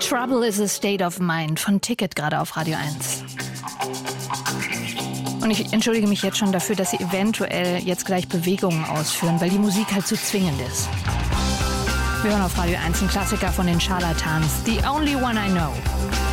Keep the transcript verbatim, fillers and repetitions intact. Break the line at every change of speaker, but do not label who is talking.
Trouble is a State of Mind von Ticket gerade auf Radio eins. Und ich entschuldige mich jetzt schon dafür, dass Sie eventuell jetzt gleich Bewegungen ausführen, weil die Musik halt zu zwingend ist. Wir hören auf Radio eins einen Klassiker von den Charlatans, The Only One I Know.